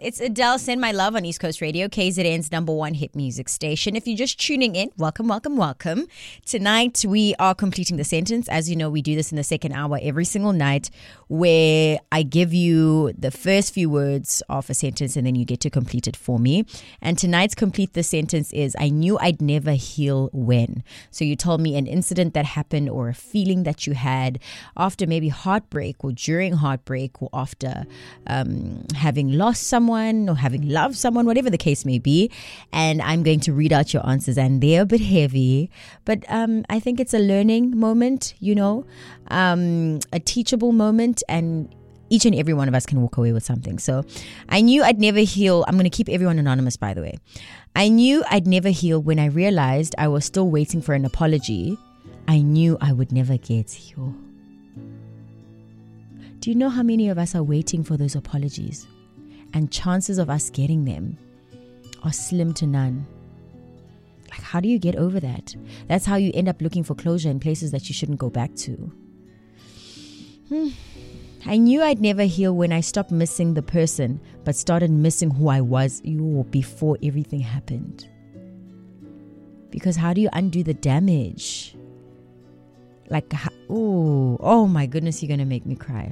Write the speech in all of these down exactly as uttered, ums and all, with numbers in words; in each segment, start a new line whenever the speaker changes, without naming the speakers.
It's Adele, Send My Love on East Coast Radio, K Z N's number one hit music station. If you're just tuning in, welcome, welcome, welcome. Tonight, we are completing the sentence. As you know, we do this in the second hour every single night, where I give you the first few words of a sentence and then you get to complete it for me. And tonight's complete the sentence is, I knew I'd never heal when. So you told me an incident that happened or a feeling that you had after maybe heartbreak or during heartbreak or after um, having lost someone or having loved someone, whatever the case may be. And I'm going to read out your answers, and they're a bit heavy, but um, I think it's a learning moment, you know, um, a teachable moment, and each and every one of us can walk away with something. So I knew I'd never heal. I'm going to keep everyone anonymous, by the way. I knew I'd never heal when I realized I was still waiting for an apology I knew I would never get. Yo. Do you know how many of us are waiting for those apologies? And chances of us getting them are slim to none. Like, how do you get over that? That's how you end up looking for closure in places that you shouldn't go back to. Hmm. I knew I'd never heal when I stopped missing the person, but started missing who I was yo, before everything happened. Because how do you undo the damage? Like, oh, oh my goodness, you're going to make me cry.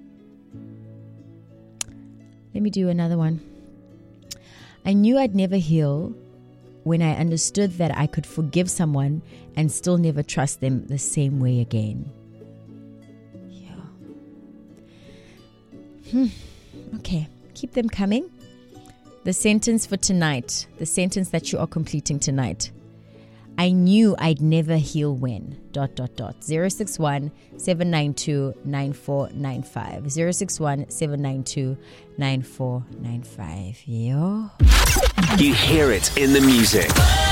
Let me do another one. I knew I'd never heal when I understood that I could forgive someone and still never trust them the same way again. Yeah. Hmm. Okay, keep them coming. The sentence for tonight, the sentence that you are completing tonight. I knew I'd never heal when, dot, dot, dot, zero six one, seven nine two, nine four nine five, zero six one, seven nine two, nine four nine five. Yo.
You hear it in the music.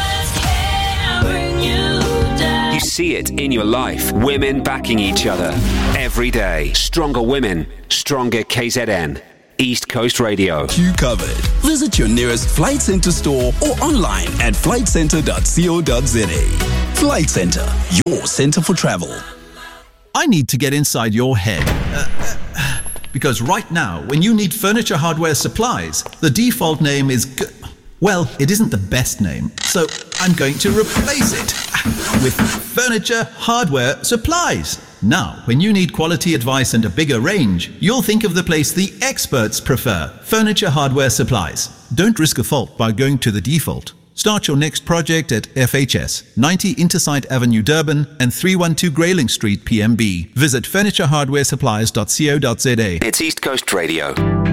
You see it in your life. Women backing each other every day. Stronger women, stronger K Z N. East Coast Radio.
You covered. Visit your nearest Flight Centre store or online at flight centre dot co dot za. Flight Centre, your centre for travel.
I need to get inside your head. Uh, uh, because right now, when you need furniture hardware supplies, the default name is... G- well, it isn't the best name, so I'm going to replace it with Furniture Hardware Supplies. Now, when you need quality advice and a bigger range, you'll think of the place the experts prefer, Furniture Hardware Supplies. Don't risk a fault by going to the default. Start your next project at F H S, ninety Intersite Avenue, Durban, and three one two Grayling Street, P M B. Visit furniture hardware supplies dot co dot za.
It's East Coast Radio.